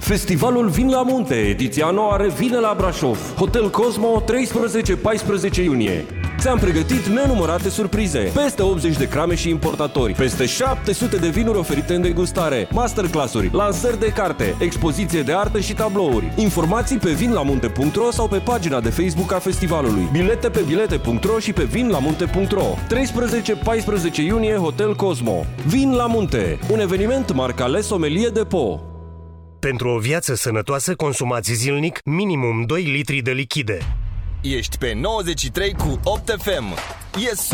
Festivalul Vin la Munte, ediția nouă revine la Brașov. Hotel Cosmo, 13-14 iunie. Ți-am pregătit nenumărate surprize, peste 80 de crame și importatori, peste 700 de vinuri oferite în degustare, masterclass-uri, lansări de carte, expoziție de artă și tablouri. Informații pe vinlamunte.ro sau pe pagina de Facebook a festivalului. Bilete pe bilete.ro și pe vinlamunte.ro. 13-14 iunie, Hotel Cosmo. Vin la Munte, un eveniment marca Le Sommelier Depot. Pentru o viață sănătoasă, consumați zilnic minimum 2 litri de lichide. Ești pe 93 cu 8 FM. E